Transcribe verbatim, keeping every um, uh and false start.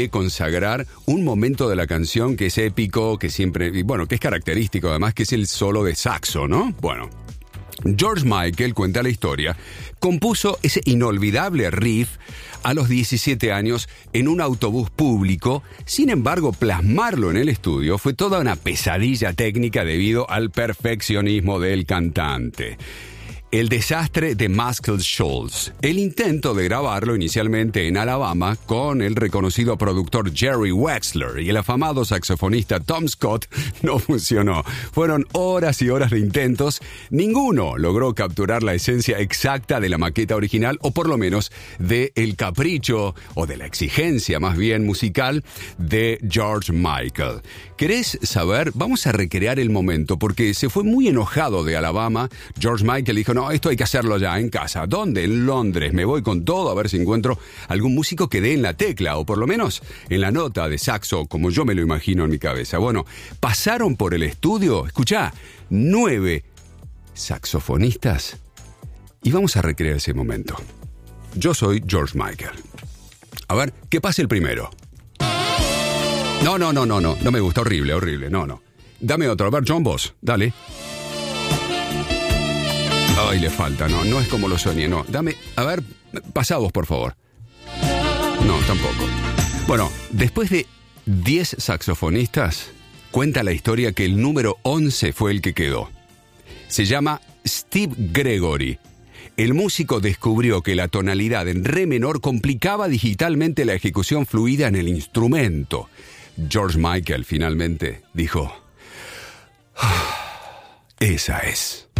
consagrar un momento de la canción que es épico, que siempre, y bueno, que es característico además, que es el solo de saxo, ¿no? Bueno, George Michael, cuenta la historia, compuso ese inolvidable riff a los diecisiete años en un autobús público. Sin embargo, plasmarlo en el estudio fue toda una pesadilla técnica debido al perfeccionismo del cantante. El desastre de Muscle Shoals. El intento de grabarlo inicialmente en Alabama con el reconocido productor Jerry Wexler y el afamado saxofonista Tom Scott no funcionó. Fueron horas y horas de intentos. Ninguno logró capturar la esencia exacta de la maqueta original, o por lo menos de el capricho o de la exigencia más bien musical de George Michael. ¿Querés saber? Vamos a recrear el momento porque se fue muy enojado de Alabama. George Michael dijo, no, esto hay que hacerlo ya en casa. ¿Dónde? En Londres. Me voy con todo a ver si encuentro algún músico que dé en la tecla, o por lo menos en la nota de saxo, como yo me lo imagino en mi cabeza. Bueno, pasaron por el estudio, escuchá, nueve saxofonistas, y vamos a recrear ese momento. Yo soy George Michael. A ver, ¿qué pasa el primero? No, no, no, no, no, no me gusta, horrible, horrible, no, no. Dame otro, a ver, John Boss, dale. Ay, le falta, no, no es como lo soñé, no. Dame, a ver, pasá vos, por favor. No, tampoco. Bueno, después de diez saxofonistas, cuenta la historia que el número once fue el que quedó. Se llama Steve Gregory. El músico descubrió que la tonalidad en re menor complicaba digitalmente la ejecución fluida en el instrumento. George Michael finalmente dijo, esa es.